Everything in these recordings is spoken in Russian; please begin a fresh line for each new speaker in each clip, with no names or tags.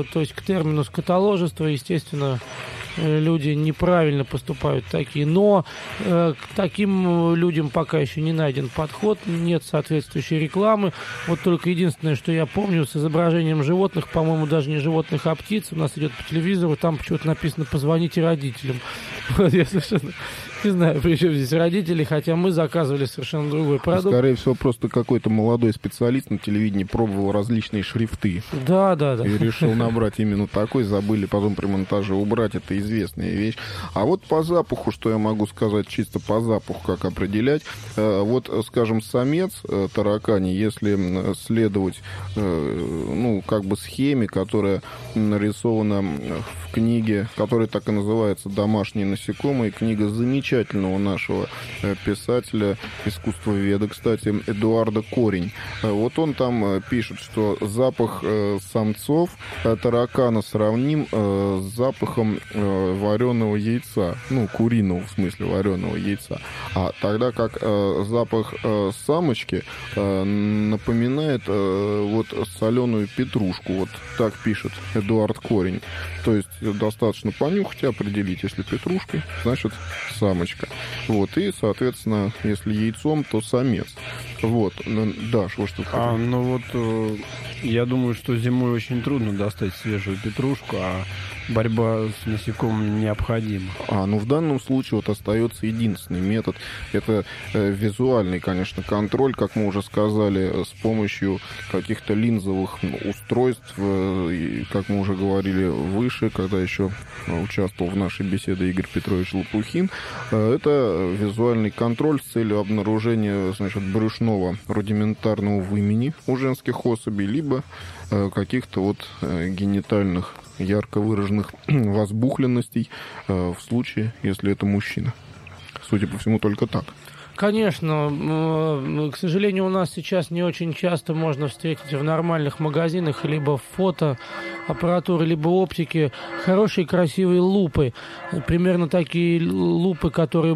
то есть к термину скотоложество, естественно, люди неправильно поступают такие. Но к таким людям пока еще не найден подход, нет соответствующей рекламы. Вот только единственное, что я помню, с изображением животных, по-моему, даже не животных, а птиц, у нас идет по телевизору, там почему-то написано «позвоните родителям». Вот, я совершенно не знаю, при чем здесь родители, хотя мы заказывали совершенно другой продукт.
Скорее всего, просто какой-то молодой специалист на телевидении пробовал различные шрифты.
Да.
И решил набрать именно такой, забыли потом при монтаже убрать, это известная вещь. А вот по запаху, что я могу сказать, чисто по запаху, как определять. Вот, скажем, самец таракани, если следовать, схеме, которая нарисована в книге, которая так и называется «Домашние насекомые», книга замечательного нашего писателя, искусствоведа, кстати, Эдуарда Корень. Вот он там пишет, что запах самцов таракана сравним с запахом вареного яйца, куриного, в смысле, вареного яйца. А тогда как запах самочки напоминает соленую петрушку. Вот так пишет Эдуард Корень. То есть достаточно понюхать и определить, если петрушкой, значит самочка. Вот, и, соответственно, если яйцом, то самец. Вот, Даш, вот что хотел.
Я думаю, что зимой очень трудно достать свежую петрушку, а борьба с насекомыми необходима.
В данном случае остается единственный метод. Это визуальный, конечно, контроль, как мы уже сказали, с помощью каких-то линзовых устройств, как мы уже говорили выше, когда еще участвовал в нашей беседе Игорь Петрович Лопухин. Это визуальный контроль с целью обнаружения, брюшного рудиментарного вымени у женских особей, либо каких-то генитальных ярко выраженных возбухленностей в случае, если это мужчина. Судя по всему, только так.
Конечно, к сожалению, у нас сейчас не очень часто можно встретить в нормальных магазинах либо фотоаппаратуры, либо оптики хорошие красивые лупы. Примерно такие лупы, которые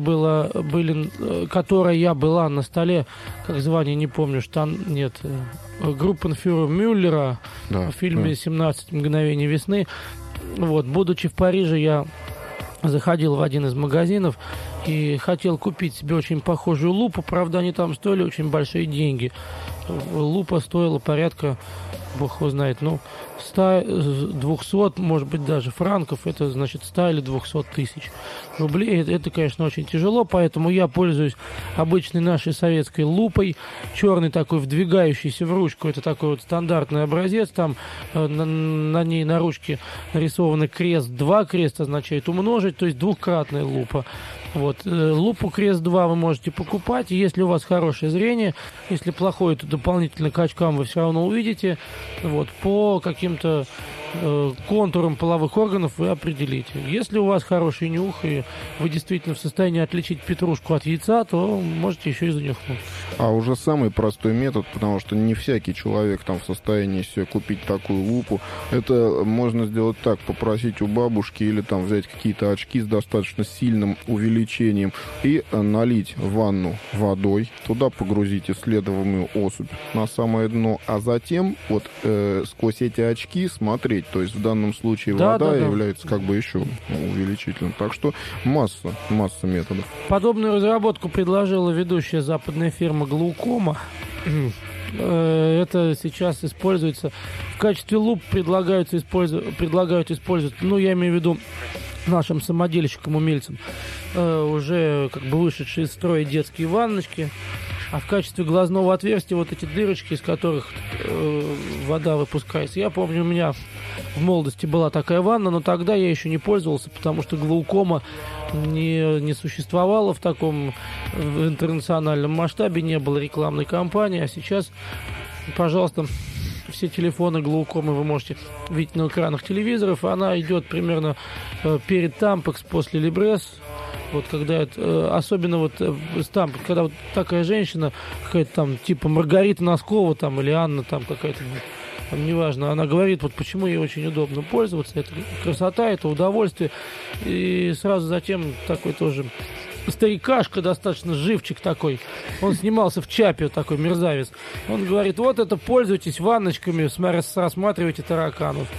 я была на столе, как звание не помню, группенфюрера Мюллера в фильме «17 мгновений весны». Будучи в Париже, я заходил в один из магазинов и хотел купить себе очень похожую лупу. Правда, они там стоили очень большие деньги. Лупа стоила порядка, бог его знает, 100-200, может быть, даже франков. Это значит 100 или 200 тысяч рублей. Это, конечно, очень тяжело, поэтому я пользуюсь обычной нашей советской лупой. Черный такой, вдвигающийся в ручку. Это такой стандартный образец. Там на ней на ручке нарисованы крест. 2 крест означает умножить, то есть двукратная лупа. Лупу крест 2 вы можете покупать. Если у вас хорошее зрение, если плохое, то дополнительно к очкам вы все равно увидите. По каким-то контурам половых органов вы определите. Если у вас хороший нюх, и вы действительно в состоянии отличить петрушку от яйца, то можете еще и занюхнуть.
А уже самый простой метод, потому что не всякий человек в состоянии себе купить такую лупу, это можно сделать так: попросить у бабушки или взять какие-то очки с достаточно сильным увеличением и налить ванну водой, туда погрузить исследуемую особь на самое дно, а затем сквозь эти очки смотреть. То есть в данном случае вода является еще увеличительным. Так что масса методов.
Подобную разработку предложила ведущая западная фирма «Глаукома». Это сейчас используется в качестве луп, предлагают использовать, я имею в виду нашим самодельщикам-умельцам, уже вышедшие из строя детские ванночки. А в качестве глазного отверстия эти дырочки, из которых вода выпускается. Я помню, у меня в молодости была такая ванна, но тогда я еще не пользовался, потому что глаукома не существовало в таком интернациональном масштабе, не было рекламной кампании. А сейчас, пожалуйста, все телефоны глаукомы вы можете видеть на экранах телевизоров. Она идет примерно перед Тампекс, после Либрес. Когда особенно там, когда такая женщина, какая-то типа Маргарита Носкова или Анна какая-то, неважно, она говорит, почему ей очень удобно пользоваться, это красота, это удовольствие, и сразу затем такой тоже старикашка, достаточно живчик такой, он снимался в Чапе, такой мерзавец, он говорит, это пользуйтесь ванночками, рассматривайте тараканов.